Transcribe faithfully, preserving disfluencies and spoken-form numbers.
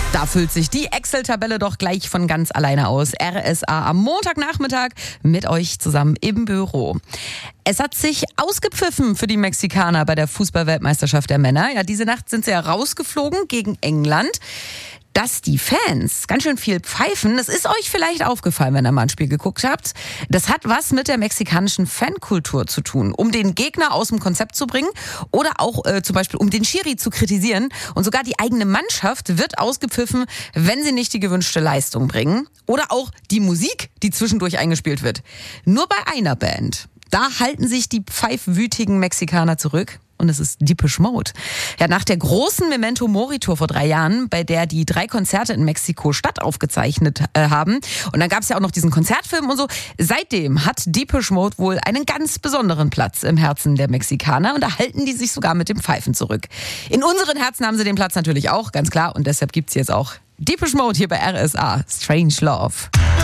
Da füllt sich die Excel-Tabelle doch gleich von ganz alleine aus. R S A am Montagnachmittag mit euch zusammen im Büro. Es hat sich ausgepfiffen für die Mexikaner bei der Fußball-Weltmeisterschaft der Männer. Ja, diese Nacht sind sie ja rausgeflogen gegen England. Dass die Fans ganz schön viel pfeifen, das ist euch vielleicht aufgefallen, wenn ihr mal ein Spiel geguckt habt. Das hat was mit der mexikanischen Fankultur zu tun, um den Gegner aus dem Konzept zu bringen oder auch äh, zum Beispiel um den Schiri zu kritisieren. Und sogar die eigene Mannschaft wird ausgepfiffen, wenn sie nicht die gewünschte Leistung bringen. Oder auch die Musik, die zwischendurch eingespielt wird. Nur bei einer Band. Da halten sich die pfeifwütigen Mexikaner zurück. Und es ist Depeche Mode. Ja, nach der großen Memento Mori Tour vor drei Jahren, bei der die drei Konzerte in Mexiko-Stadt aufgezeichnet äh, haben. Und dann gab es ja auch noch diesen Konzertfilm und so. Seitdem hat Depeche Mode wohl einen ganz besonderen Platz im Herzen der Mexikaner. Und da halten die sich sogar mit dem Pfeifen zurück. In unseren Herzen haben sie den Platz natürlich auch, ganz klar. Und deshalb gibt's jetzt auch Depeche Mode hier bei R S A. Strange Love.